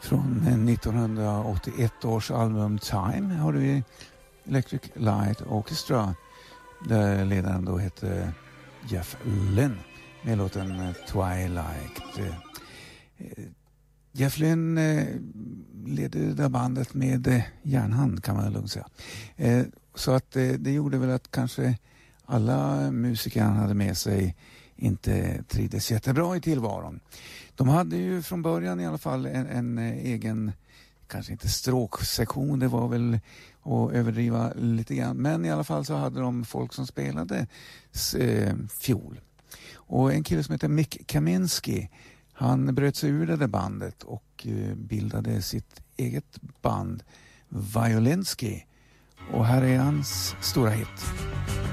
Från 1981 års album Time har vi Electric Light Orchestra där ledaren då heter Jeff Lynne med låten Twilight. Jeff Lynne ledde det där bandet med järnhand kan man lugnt säga. Så att det gjorde väl att kanske alla musiker han hade med sig inte trivdes jättebra i tillvaron. De hade ju från början i alla fall en egen, kanske inte stråksektion, det var väl att överdriva lite grann. Men i alla fall så hade de folk som spelade fiol. Och en kille som heter Mick Kaminsky, han bröt sig ur det där bandet och bildade sitt eget band Violinski. Och här är hans stora hit.